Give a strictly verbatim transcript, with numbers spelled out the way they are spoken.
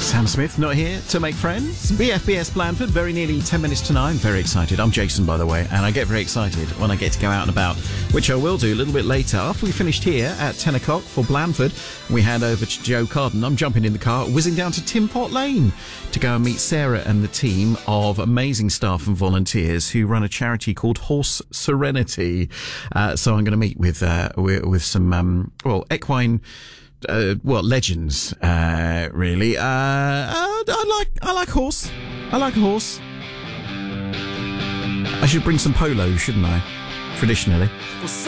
Sam Smith, not here to make friends. B F B S Blandford, very nearly ten minutes to nine. Very excited. I'm Jason, by the way, and I get very excited when I get to go out and about, which I will do a little bit later. After we finished here at ten o'clock for Blandford, we hand over to Joe Carden. I'm jumping in the car, whizzing down to Tin Pot Lane to go and meet Sarah and the team of amazing staff and volunteers who run a charity called Horse Serenity. Uh, so I'm going to meet with, uh, with, with some, um, well, equine... Uh, well, legends, uh, really. Uh, uh, I like, I like horse. I like a horse. I should bring some polo, shouldn't I? Traditionally. Well,